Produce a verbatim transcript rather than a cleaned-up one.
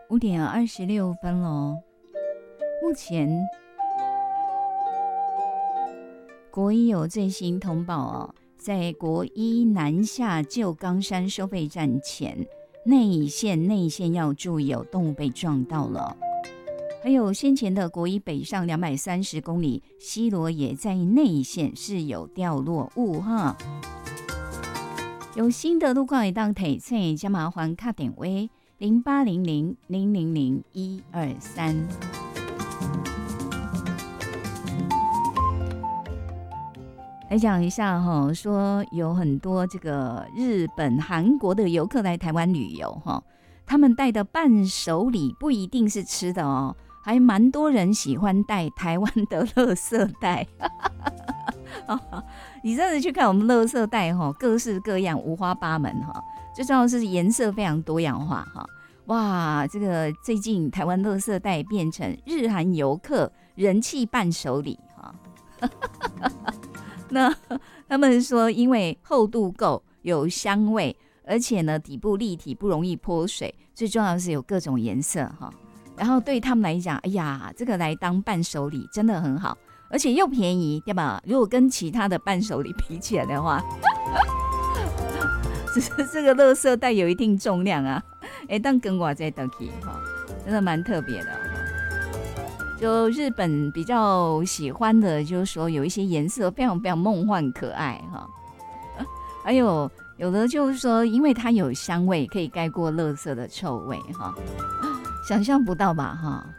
五点二十六分喽。目前国一有最新通报哦，在国一南下旧冈山收费站前内线内线要注意，有动物被撞到了。还有先前的国一北上两百三十公里，西螺也在内线是有掉落物哈。有新的路况会当提醒，请麻烦打电话零八零零零零零一二三。来讲一下哈，说有很多这个日本、韩国的游客来台湾旅游哈，他们带的伴手礼不一定是吃的哦，还蛮多人喜欢带台湾的垃圾袋。你真的去看我们垃圾袋哈，各式各样，五花八门哈，最重要的是颜色非常多样化哈。哇，这个最近台湾垃圾袋变成日韩游客人气伴手礼哈。那他们说，因为厚度够，有香味，而且呢底部立体，不容易泼水，最重要的是有各种颜色哈。然后对他们来讲，哎呀，这个来当伴手礼真的很好，而且又便宜，对吧？如果跟其他的伴手礼比起来的话，只是这个垃圾袋有一定重量啊，哎，但跟我在得起哈，真的蛮特别的。就日本比较喜欢的，就是说有一些颜色非常非常梦幻可爱哈，还有有的就是说，因为它有香味，可以盖过垃圾的臭味哈，想象不到吧哈？